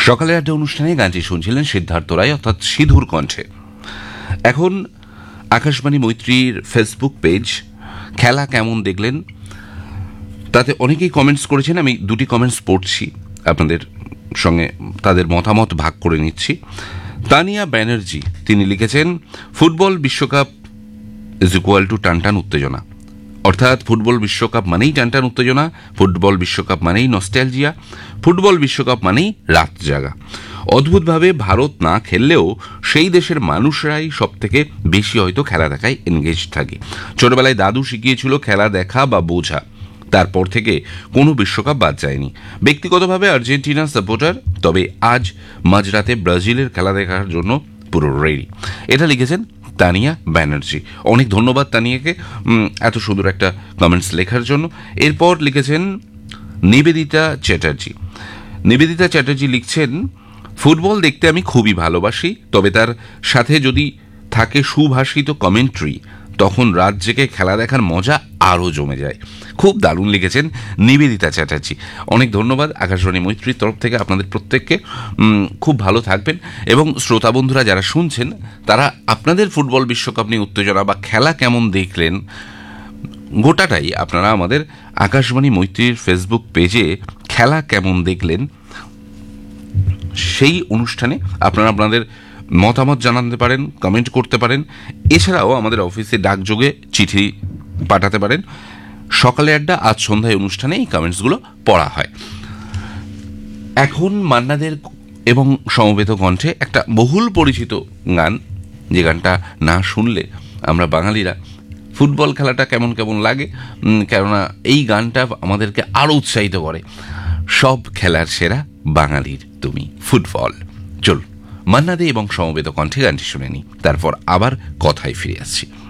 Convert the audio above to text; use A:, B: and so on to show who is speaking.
A: সকালে আড্ডা অনুষ্ঠানে গানটি শুনছিলেন সিদ্ধার্থ রায় অর্থাৎ সিধুর কণ্ঠে। এখন আকাশবাণী মৈত্রীর ফেসবুক পেজ খেলা কেমন দেখলেন তাতে অনেকেই কমেন্টস করেছেন। আমি দুটি কমেন্টস পড়ছি, আপনাদের সঙ্গে তাদের মতামত ভাগ করে নিচ্ছি। তানিয়া ব্যানার্জি তিনি লিখেছেন, ফুটবল বিশ্বকাপ ইজ ইকুয়াল টু টানটান উত্তেজনা, অর্থাৎ ফুটবল বিশ্বকাপ মানেই টানটান উত্তেজনা, ফুটবল বিশ্বকাপ মানেই নস্টালজিয়া, ফুটবল বিশ্বকাপ মানেই রাত জাগা। অদ্ভুতভাবে ভারত না খেললেও সেই দেশের মানুষরাই সব থেকে বেশি হয়তো খেলা দেখায় এনগেজ থাকে। ছোটবেলায় দাদু শিখিয়েছিল খেলা দেখা বা বোঝা, তারপর থেকে কোনো বিশ্বকাপ বাদ যায়নি। ব্যক্তিগতভাবে আর্জেন্টিনা সাপোর্টার, তবে আজ মাঝরাতে ব্রাজিলের খেলা দেখার জন্য পুরো রেডি। এটা লিখেছেন তানিয়া ব্যানার্জি। অনেক ধন্যবাদ তানিয়াকে এত সুন্দর একটা কমেন্টস লেখার জন্য। এরপর লিখেছেন নিবেদিতা চ্যাটার্জি। নিবেদিতা চ্যাটার্জি লিখছেন, ফুটবল দেখতে আমি খুবই ভালোবাসি, তবে তার সাথে যদি থাকে সুভাষিত কমেন্ট্রি তখন রাত জেগে খেলা দেখার মজা আরও জমে যায়। খুব দারুণ লিখেছেন নিবেদিতা চ্যাটার্জি। অনেক ধন্যবাদ আকাশবাণী মৈত্রীর তরফ থেকে আপনাদের প্রত্যেককে। খুব ভালো থাকবেন এবং শ্রোতা বন্ধুরা যারা শুনছেন তারা আপনাদের ফুটবল বিশ্বকাপ নিয়ে উত্তেজনা বা খেলা কেমন দেখলেন গোটাটাই আপনারা আমাদের আকাশবাণী মৈত্রীর ফেসবুক পেজে খেলা কেমন দেখলেন সেই অনুষ্ঠানে আপনারা আপনাদের মতামত জানাতে পারেন, কমেন্ট করতে পারেন। এছাড়াও আমাদের অফিসে ডাকযোগে চিঠি পাঠাতে পারেন। সকালে আড্ডা আজ সন্ধ্যায় অনুষ্ঠানে এই কমেন্টসগুলো পড়া হয়। এখন মান্নাদের এবং সমবেত কণ্ঠে একটা বহুল পরিচিত গান, যে গানটা না শুনলে আমরা বাঙালিরা ফুটবল খেলাটা কেমন কেমন লাগে, কেননা এই গানটা আমাদেরকে আরও উৎসাহিত করে। সব খেলার সেরা বাঙালির তুমি ফুটবল। চল মান্না দে এবং সমবেত কণ্ঠে গানটি শুনে নি, তারপর আবার কথায় ফিরে আসছি।